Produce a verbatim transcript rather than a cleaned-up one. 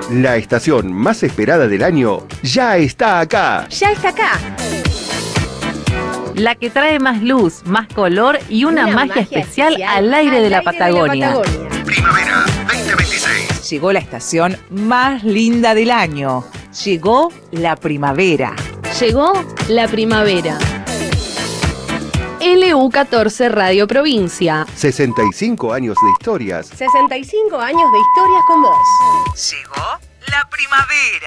La estación más esperada del año ya está acá. Ya está acá. La que trae más luz, más color y una, una magia, magia especial, especial al aire, de, al la aire Patagonia. de la Patagonia. Primavera veinte veintiséis. Llegó la estación más linda del año. Llegó la primavera. Llegó la primavera. L U catorce Radio Provincia. sesenta y cinco años de historias. sesenta y cinco años de historias con vos. Llegó la primavera.